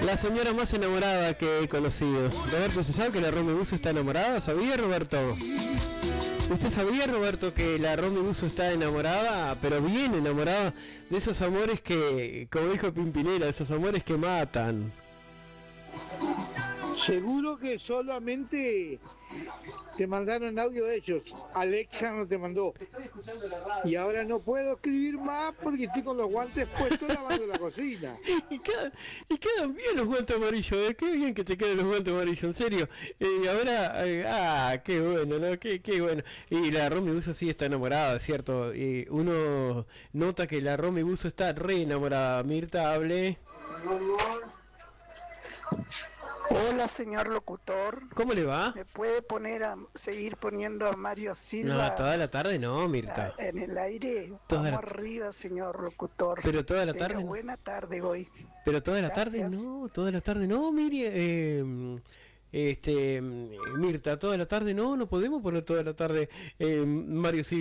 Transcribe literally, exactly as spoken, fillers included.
La señora más enamorada que he conocido. Roberto, ¿usted sabe que la Romy Buzo está enamorada? ¿Sabía, Roberto? ¿Usted sabía, Roberto, que la Romy Buzo está enamorada, pero bien enamorada, de esos amores que, como dijo Pimpinela, esos amores que matan? Seguro que solamente te mandaron audio ellos. Alexa no te mandó. Y ahora no puedo escribir más porque estoy con los guantes puestos lavando la cocina. Y quedan, y quedan bien los guantes amarillos, ¿eh? Qué bien que te quedan los guantes amarillos, en serio. Y eh, ahora, eh, ah, qué bueno, ¿no? Qué, qué bueno. Y la Romy Buzo sí está enamorada, ¿cierto? Y uno nota que la Romy Buzo está re enamorada. Mirta, hable. Hola, señor locutor. ¿Cómo le va? ¿Me puede poner a seguir poniendo a Mario Silva? No, toda la tarde no, Mirta. En el aire. Toda Vamos la... arriba, señor locutor. Pero toda la Tenga tarde. Buena tarde hoy. Pero toda la Gracias. tarde no, toda la tarde no, mire, eh, este, Mirta, toda la tarde no, no podemos poner toda la tarde, eh, Mario Silva.